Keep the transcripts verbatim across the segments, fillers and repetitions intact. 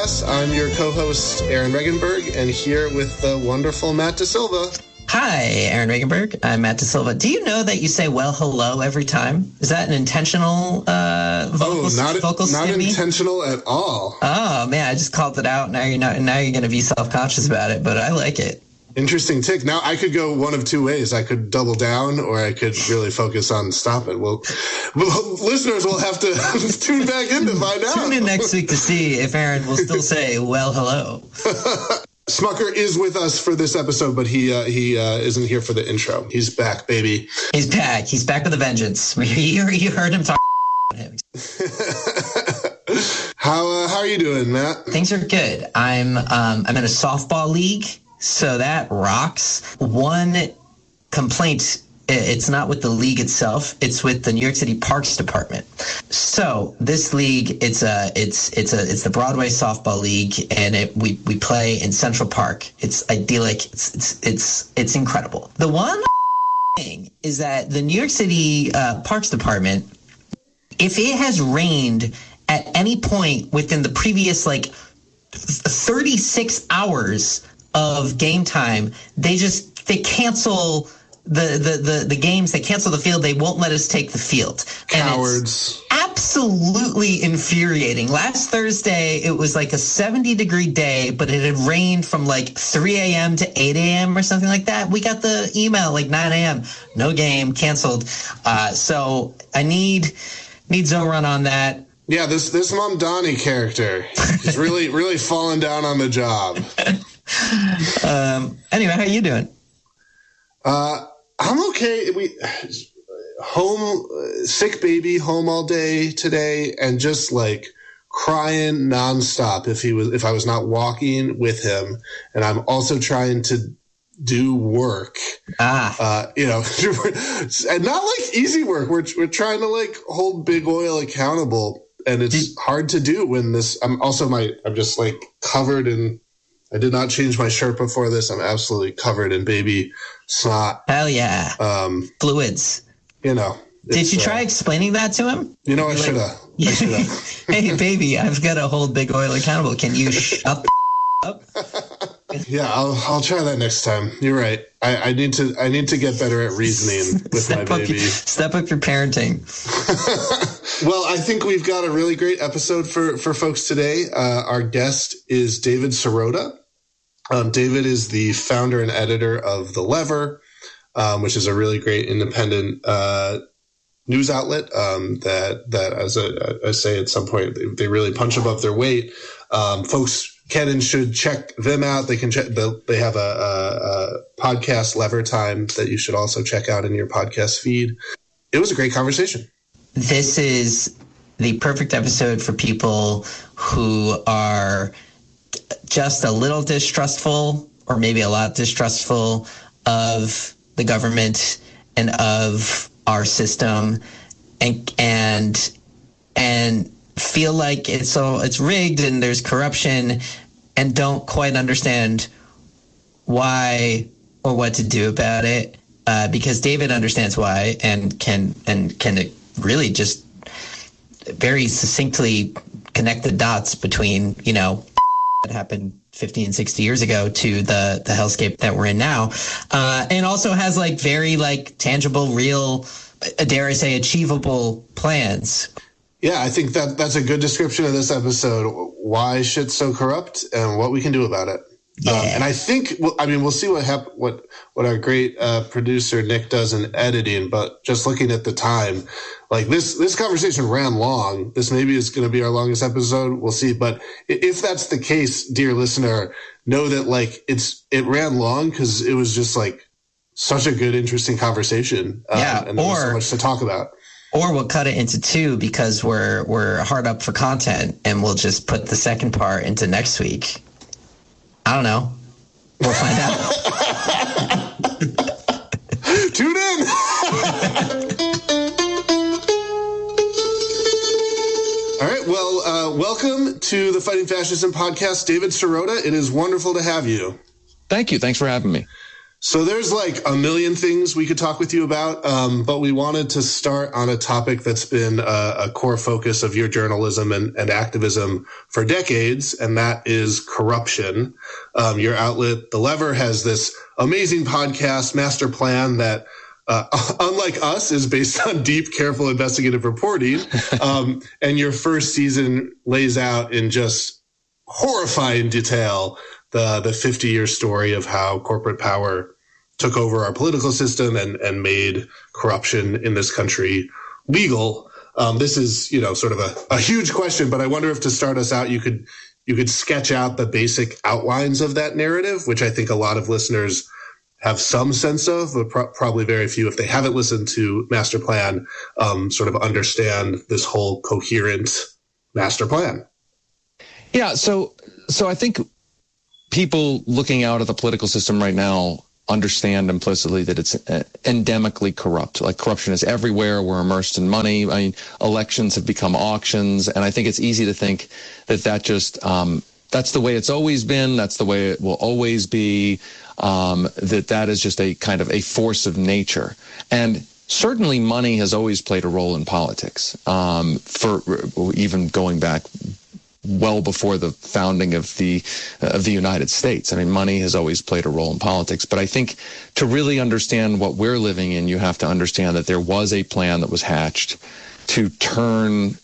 Jackass. I'm your co-host, Aaron Regenberg, and here with the wonderful Matt DeSilva. Hi, Aaron Regenberg. I'm Matt DeSilva. Do you know that you say "well, hello" every time? Is that an intentional uh, vocal? Oh, not, vocal not stimmy? intentional at all. Oh man, I just called it out. Now you're not. Now you're going to be self-conscious about it, but I like it. Interesting tick. Now I could go one of two ways. I could double down, or I could really focus on stop it. Well, well listeners will have to tune back in to find out. Tune in next week to see if Aaron will still say "well, hello." Smucker is with us for this episode, but he uh, he uh, isn't here for the intro. He's back, baby. He's back. He's back with a vengeance. You, you heard him talk about him. how uh, how are you doing, Matt? Things are good. I'm um, I'm in a softball league. So that rocks. One complaint, it's not with the league itself, it's with the New York City Parks Department. So this league, it's a it's it's a it's the Broadway softball league, and it, we we play in Central Park. It's idyllic. It's it's it's it's incredible. The one thing is that the New York City uh, Parks Department, if it has rained at any point within the previous like thirty-six hours of game time, they just they cancel the, the the the games, they cancel the field, they won't let us take the field. Cowards. And it's absolutely infuriating. Last Thursday it was like a seventy degree day, but it had rained from like three a.m. to eight a.m. or something like that. We got the email like nine a.m. no game, canceled. Uh so I need need Zoran on that. Yeah, this this Mamdani character is really really falling down on the job. Um. Anyway, how are you doing? Uh, I'm okay. We home uh, sick baby home all day today, and just like crying nonstop. If he was, if I was not walking with him, and I'm also trying to do work. Ah, uh, you know, and not like easy work. We're we're trying to like hold Big Oil accountable, and it's Did- hard to do when this. I'm also my. I'm just like covered in. I did not change my shirt before this. I'm absolutely covered in baby snot. Hell yeah. Um, Fluids. You know. Did you try uh, explaining that to him? You know, I should have. I should have. Hey, baby, I've got to hold Big Oil accountable. Can you shut the up? Yeah, I'll I'll try that next time. You're right. I, I need to I need to get better at reasoning with step my baby. Up your, step up your parenting. Well, I think we've got a really great episode for, for folks today. Uh, our guest is David Sirota. Um, David is the founder and editor of The Lever, um, which is a really great independent uh, news outlet um, that, that, as I, I say at some point, they, they really punch above their weight. Um, folks can and should check them out. They can check. They have a, a, a podcast, Lever Time, that you should also check out in your podcast feed. It was a great conversation. This is the perfect episode for people who are just a little distrustful, or maybe a lot distrustful, of the government and of our system, and and and feel like it's all it's rigged and there's corruption, and don't quite understand why or what to do about it. Uh, because David understands why and can and can really just very succinctly connect the dots between, you know, that happened fifteen, sixty years ago to the, the hellscape that we're in now. Uh, and also has like very like tangible, real, dare I say, achievable plans. Yeah, I think that that's a good description of this episode. Why shit's so corrupt and what we can do about it. Yeah. Um, and I think, well, I mean, we'll see what hap- what what our great uh, producer Nick does in editing. But just looking at the time, like this this conversation ran long. This maybe is going to be our longest episode. We'll see. But if that's the case, dear listener, know that like it's it ran long because it was just like such a good, interesting conversation. Um, yeah, and there or was so much to talk about. Or we'll cut it into two because we're we're hard up for content, and we'll just put the second part into next week. I don't know. We'll find out. Tune in. All right. Well, uh, welcome to the Fighting Fascism podcast, David Sirota. It is wonderful to have you. Thank you. Thanks for having me. So there's like a million things we could talk with you about, um, but we wanted to start on a topic that's been a, a core focus of your journalism and, and activism for decades, and that is corruption. Um, your outlet, The Lever, has this amazing podcast, Master Plan, that uh, unlike us is based on deep, careful investigative reporting. Um, and your first season lays out in just horrifying detail the the fifty-year story of how corporate power took over our political system and, and made corruption in this country legal. Um, this is, you know, sort of a, a huge question, but I wonder if to start us out, you could you could sketch out the basic outlines of that narrative, which I think a lot of listeners have some sense of, but pro- probably very few, if they haven't listened to Master Plan, um, sort of understand this whole coherent master plan. Yeah, so so I think people looking out at the political system right now understand implicitly that it's endemically corrupt. Like, corruption is everywhere. We're immersed in money. I mean, elections have become auctions, and I think it's easy to think that that just um, that's the way it's always been. That's the way it will always be. Um, that that is just a kind of a force of nature. And certainly money has always played a role in politics, um, for even going back well before the founding of the uh, of the United States. I mean, money has always played a role in politics. But I think to really understand what we're living in, you have to understand that there was a plan that was hatched to turn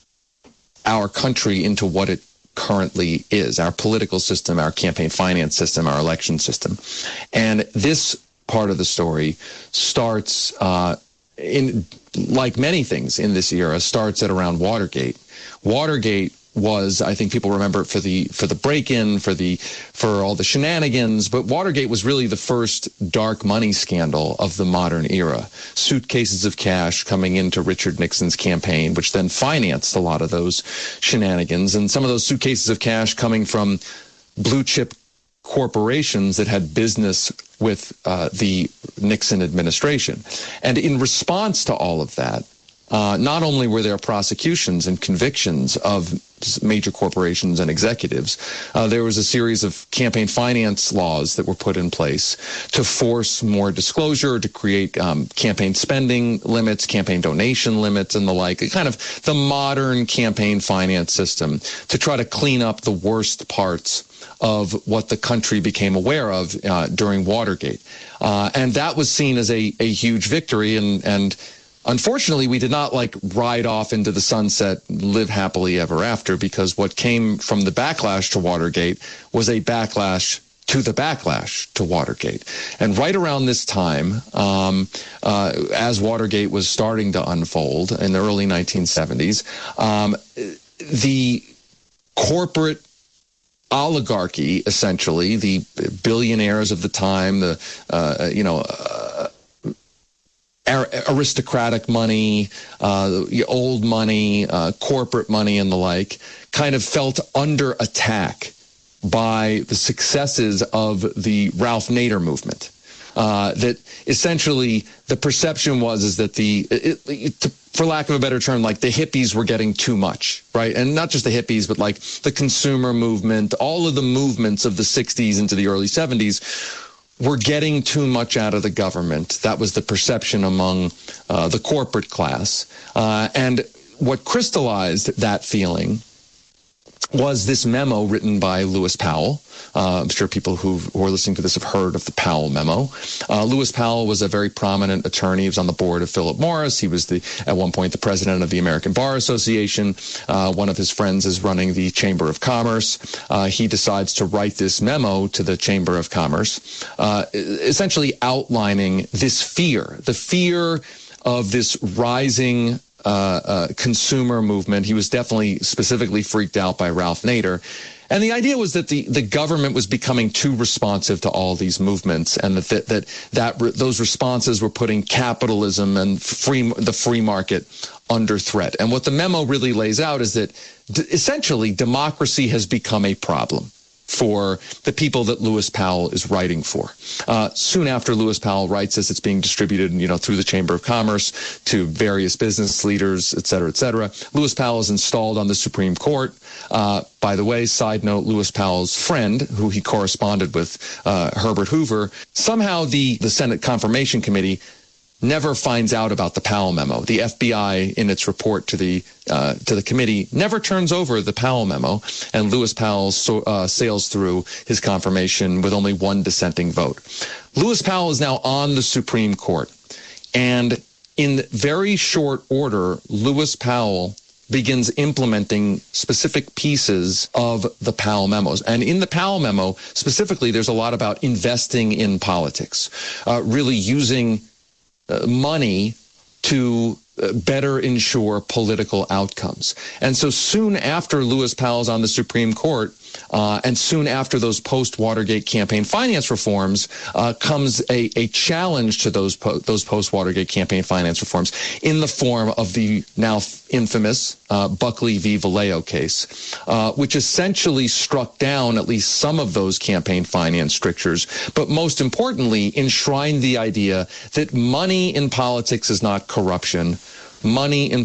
our country into what it currently is, our political system, our campaign finance system, our election system. And this part of the story starts uh, in, like many things in this era, starts at around Watergate. Watergate was, I think people remember it for the for the break-in, for the for all the shenanigans, but Watergate was really the first dark money scandal of the modern era. Suitcases of cash coming into Richard Nixon's campaign, which then financed a lot of those shenanigans, and some of those suitcases of cash coming from blue chip corporations that had business with uh, the Nixon administration. And in response to all of that, Uh, not only were there prosecutions and convictions of major corporations and executives, uh, there was a series of campaign finance laws that were put in place to force more disclosure, to create um, campaign spending limits, campaign donation limits, and the like, kind of the modern campaign finance system to try to clean up the worst parts of what the country became aware of uh, during Watergate. Uh, and that was seen as a, a huge victory, and and unfortunately, we did not like ride off into the sunset, live happily ever after, because what came from the backlash to Watergate was a backlash to the backlash to Watergate. And right around this time, um, uh, as Watergate was starting to unfold in the early nineteen seventies, um, the corporate oligarchy, essentially, the billionaires of the time, the, uh, you know, uh, aristocratic money, uh, old money, uh, corporate money, and the like, kind of felt under attack by the successes of the Ralph Nader movement. Uh, that essentially the perception was is that the, it, it, to, for lack of a better term, like the hippies were getting too much, right? And not just the hippies, but like the consumer movement, all of the movements of the sixties into the early seventies were getting too much out of the government. That was the perception among uh, the corporate class. Uh, and what crystallized that feeling was this memo written by Lewis Powell. Uh, I'm sure people who, who are listening to this have heard of the Powell memo. Uh, Lewis Powell was a very prominent attorney. He was on the board of Philip Morris. He was the at one point the president of the American Bar Association. Uh, one of his friends is running the Chamber of Commerce. Uh, he decides to write this memo to the Chamber of Commerce, uh, essentially outlining this fear, the fear of this rising Uh, uh, consumer movement. He was definitely specifically freaked out by Ralph Nader. And the idea was that the, the government was becoming too responsive to all these movements, and that that that, that re, those responses were putting capitalism and free the free market under threat. And what the memo really lays out is that d- essentially democracy has become a problem. for the people that Lewis Powell is writing for. Uh, soon after Lewis Powell writes this, it's being distributed, you know, through the Chamber of Commerce to various business leaders, et cetera, et cetera. Lewis Powell is installed on the Supreme Court. Uh, by the way, side note, Lewis Powell's friend, who he corresponded with, uh, Herbert Hoover, somehow the, the Senate Confirmation Committee never finds out about the Powell memo. The F B I, in its report to the uh, to the committee, never turns over the Powell memo, and Lewis Powell so, uh, sails through his confirmation with only one dissenting vote. Lewis Powell is now on the Supreme Court, and in very short order, Lewis Powell begins implementing specific pieces of the Powell memos. And in the Powell memo, specifically, there's a lot about investing in politics, uh, really using Uh, money to uh, better ensure political outcomes. And so soon after Lewis Powell's on the Supreme Court, uh, and soon after those post-Watergate campaign finance reforms, uh, comes a, a challenge to those po- those post-Watergate campaign finance reforms in the form of the now infamous uh, Buckley v. Vallejo case, uh, which essentially struck down at least some of those campaign finance strictures, but most importantly, enshrined the idea that money in politics is not corruption. Money in